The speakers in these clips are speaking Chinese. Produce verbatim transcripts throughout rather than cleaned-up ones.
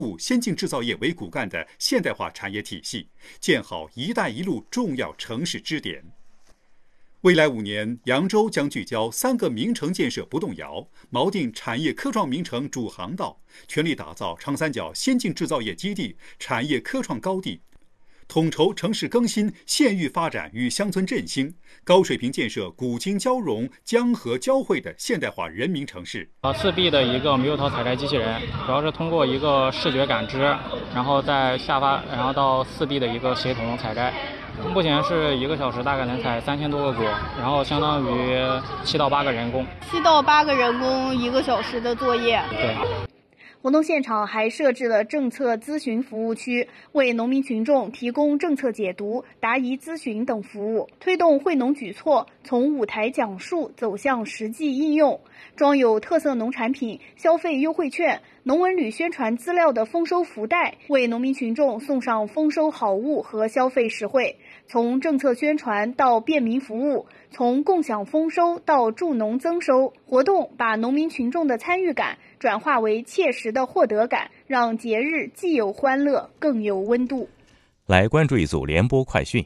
先进制造业为骨干的现代化产业体系，建好“一带一路”重要城市支点。未来五年，扬州将聚焦三个名城建设不动摇，锚定产业科创名城主航道，全力打造长三角先进制造业基地、产业科创高地，统筹城市更新、县域发展与乡村振兴，高水平建设古今交融、江河交汇的现代化人民城市。 四 B 的一个猕猴桃采摘机器人，主要是通过一个视觉感知，然后再下发，然后到四 B 的一个协同采摘。目前是一个小时大概能采三千多个果，然后相当于七到八个人工。 七到八个人工一个小时的作业。 对。 活动现场还设置了政策咨询服务区，为农民群众提供政策解读、答疑咨询等服务，推动惠农举措从舞台讲述走向实际应用。装有特色农产品、消费优惠券、农文旅宣传资料的丰收福袋，为农民群众送上丰收好物和消费实惠。从政策宣传到便民服务，从共享丰收到助农增收，活动把农民群众的参与感转化为切实的获得感，让节日既有欢乐更有温度。 来关注一组联播快讯。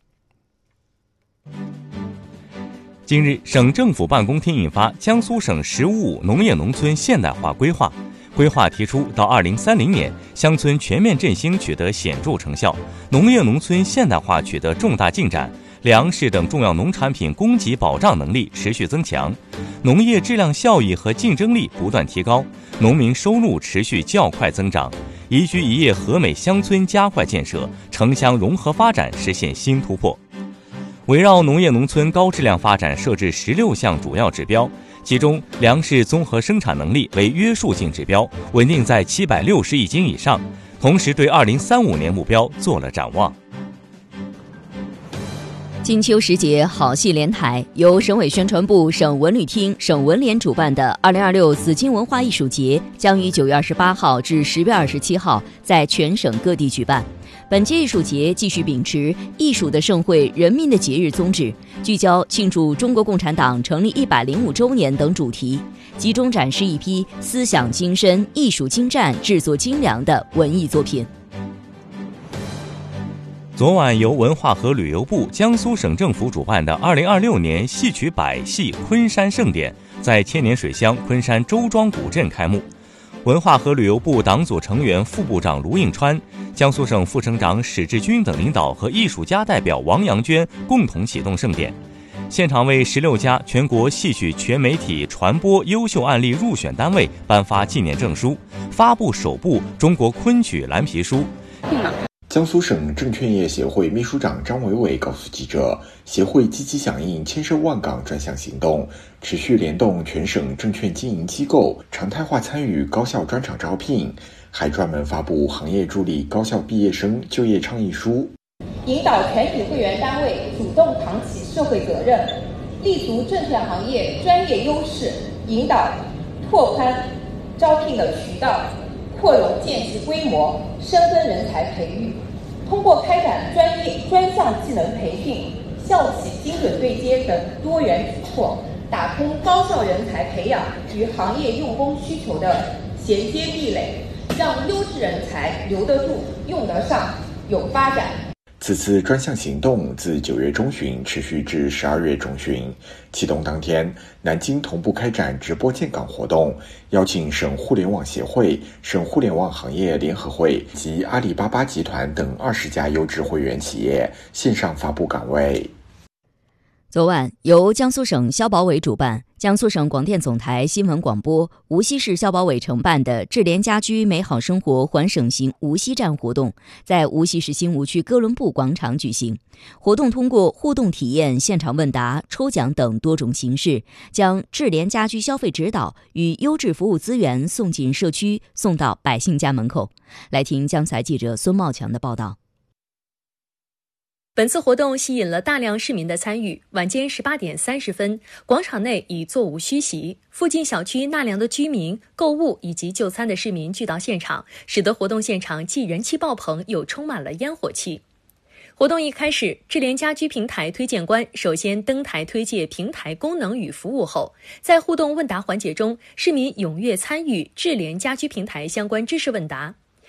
近日，省政府办公厅印发《江苏省“十五五”农业农村现代化规划》，规划提出，到二零三零年，乡村全面振兴取得显著成效，农业农村现代化取得重大进展，粮食等重要农产品供给保障能力持续增强，农业质量效益和竞争力不断提高，农民收入持续较快增长，宜居宜业和美乡村加快建设，城乡融合发展实现新突破。围绕农业农村高质量发展设置十六项主要指标，其中粮食综合生产能力为约束性指标，稳定在七百六十亿斤以上，同时对二零三五年目标做了展望。 金秋时节好戏连台，由省委宣传部、省文旅厅、省文联主办的二零二六紫金文化艺术节将于九月二十八号至十月二十七号在全省各地举办。本届艺术节继续秉持艺术的盛会、人民的节日宗旨，聚焦庆祝中国共产党成立一百零五周年等主题，集中展示一批思想精深、艺术精湛、制作精良的文艺作品。 昨晚由文化和旅游部、江苏省政府主办的二零二六年戏曲百戏昆山盛典在千年水乡昆山周庄古镇开幕。文化和旅游部党组成员副部长卢应川、江苏省副省长史志军等领导和艺术家代表王阳娟共同启动盛典。现场为十六家全国戏曲全媒体传播优秀案例入选单位颁发纪念证书，发布首部中国昆曲蓝皮书。 江苏省证券业协会秘书长张伟伟告诉记者，协会积极响应千收万岗专项行动，持续联动全省证券经营机构，常态化参与高校专场招聘，还专门发布行业助力高校毕业生就业倡议书， 引导全体会员单位主动扛起社会责任，立足证券行业专业优势，引导拓宽招聘的渠道，扩容见习规模，深耕人才培育。通过开展专业专项技能培训、校企精准对接等多元举措，打通高校人才培养与行业用工需求的衔接壁垒，让优质人才留得住、用得上、有发展。 此次专项行动自九月中旬持续至十二月中旬，启动当天，南京同步开展直播建岗活动，邀请省互联网协会、省互联网行业联合会及阿里巴巴集团等二十家优质会员企业线上发布岗位。 昨晚，由江苏省消保委主办、江苏省广电总台新闻广播、无锡市消保委承办的智联家居美好生活环省行无锡站活动，在无锡市新吴区哥伦布广场举行。活动通过互动体验、现场问答、抽奖等多种形式，将智联家居消费指导与优质服务资源送进社区，送到百姓家门口。来听江苏台记者孙茂强的报道。 本次活动吸引了大量市民的参与，晚间十八点三十分，广场内已座无虚席，附近小区纳凉的居民、购物以及就餐的市民聚到现场，使得活动现场既人气爆棚，又充满了烟火气。活动一开始，智联家居平台推荐官首先登台推介平台功能与服务后，在互动问答环节中，市民踊跃参与智联家居平台相关知识问答。